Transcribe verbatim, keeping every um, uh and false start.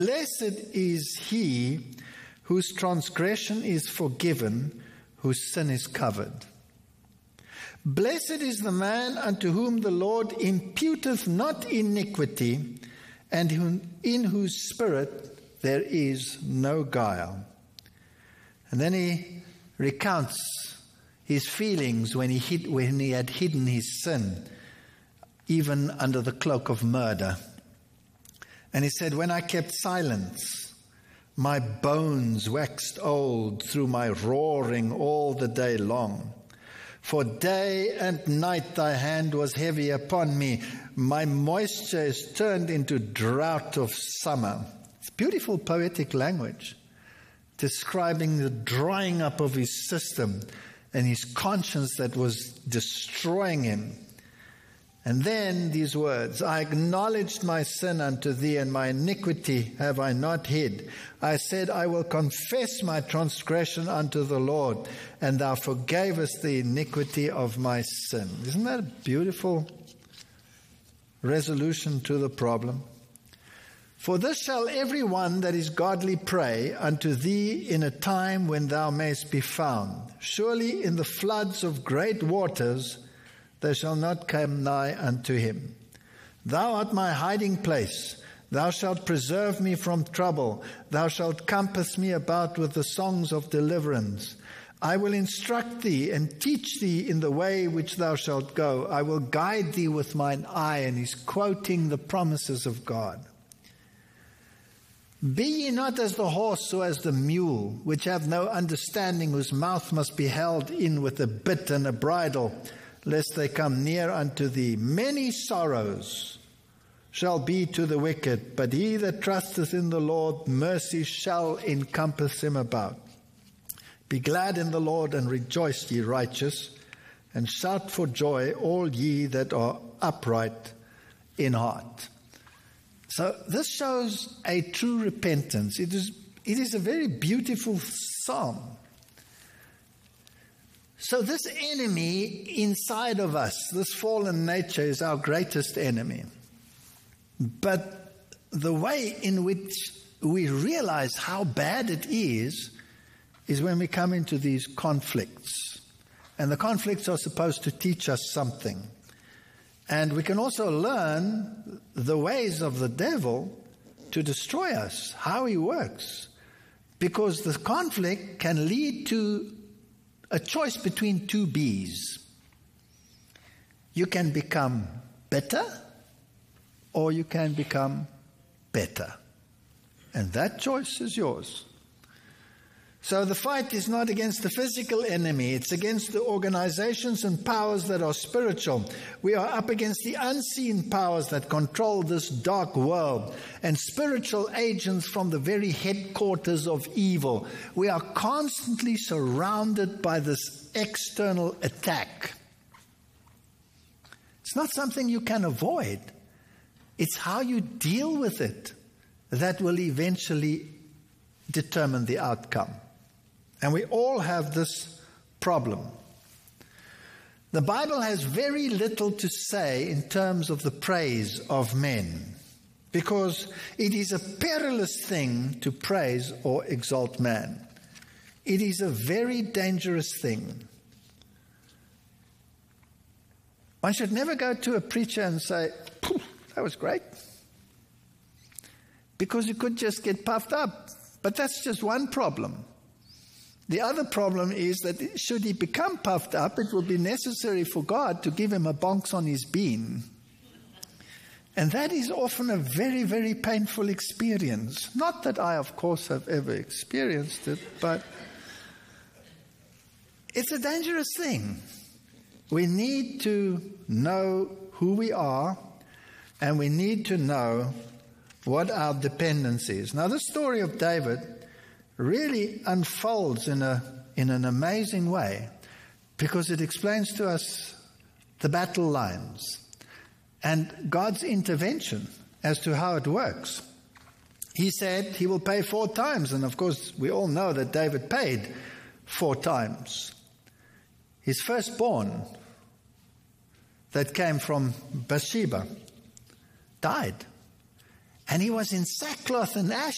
Blessed is he whose transgression is forgiven, whose sin is covered. Blessed is the man unto whom the Lord imputeth not iniquity, and in whose spirit there is no guile. And then he recounts his feelings when he hid, when he had hidden his sin, even under the cloak of murder. And he said, when I kept silence, my bones waxed old through my roaring all the day long. For day and night thy hand was heavy upon me. My moisture is turned into drought of summer. It's beautiful poetic language, describing the drying up of his system and his conscience that was destroying him. And then these words, I acknowledged my sin unto thee, and my iniquity have I not hid. I said, I will confess my transgression unto the Lord, and thou forgavest the iniquity of my sin. Isn't that a beautiful resolution to the problem? For this shall every one that is godly pray unto thee in a time when thou mayst be found. Surely in the floods of great waters they shall not come nigh unto him. Thou art my hiding place. Thou shalt preserve me from trouble. Thou shalt compass me about with the songs of deliverance. I will instruct thee and teach thee in the way which thou shalt go. I will guide thee with mine eye. And he's quoting the promises of God. Be ye not as the horse or as the mule, which have no understanding, whose mouth must be held in with a bit and a bridle, lest they come near unto thee. Many sorrows shall be to the wicked, but he that trusteth in the Lord, mercy shall encompass him about. Be glad in the Lord, and rejoice, ye righteous, and shout for joy, all ye that are upright in heart. So this shows a true repentance. It is, it is a very beautiful psalm. So this enemy inside of us, this fallen nature, is our greatest enemy. But the way in which we realize how bad it is, is when we come into these conflicts. And the conflicts are supposed to teach us something. And we can also learn the ways of the devil to destroy us, how he works. Because the conflict can lead to a choice between two bees. You can become bitter, or you can become better. And that choice is yours. So the fight is not against the physical enemy. It's against the organizations and powers that are spiritual. We are up against the unseen powers that control this dark world, and spiritual agents from the very headquarters of evil. We are constantly surrounded by this external attack. It's not something you can avoid. It's how you deal with it that will eventually determine the outcome. And we all have this problem. The Bible has very little to say in terms of the praise of men, because it is a perilous thing to praise or exalt man. It is a very dangerous thing. One should never go to a preacher and say, that was great, because you could just get puffed up. But that's just one problem. The other problem is that should he become puffed up, it will be necessary for God to give him a bonks on his bean. And that is often a very, very painful experience. Not that I, of course, have ever experienced it, but it's a dangerous thing. We need to know who we are, and we need to know what our dependence is. Now, the story of David really unfolds in a in an amazing way, because it explains to us the battle lines and God's intervention as to how it works. He said he will pay four times, and of course we all know that David paid four times. His firstborn that came from Bathsheba died, and he was in sackcloth and ashes.